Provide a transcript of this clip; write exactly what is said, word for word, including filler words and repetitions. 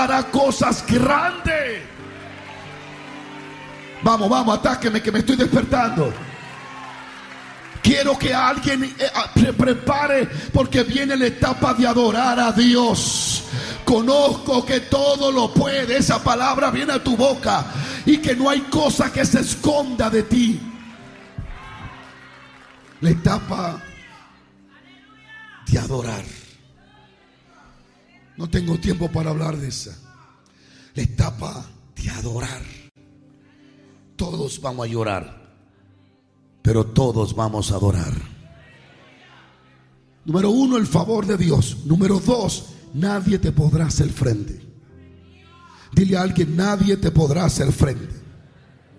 hará cosas grandes. Vamos, vamos, atáqueme que me estoy despertando. Quiero que alguien se prepare porque viene la etapa de adorar a Dios. Conozco que todo lo puede. Esa palabra viene a tu boca y que no hay cosa que se esconda de ti. La etapa de adorar. No tengo tiempo para hablar de esa. La etapa de adorar. Todos vamos a llorar, pero todos vamos a adorar. Número uno, el favor de Dios. Número dos, nadie te podrá hacer frente. Dile a alguien, nadie te podrá hacer frente.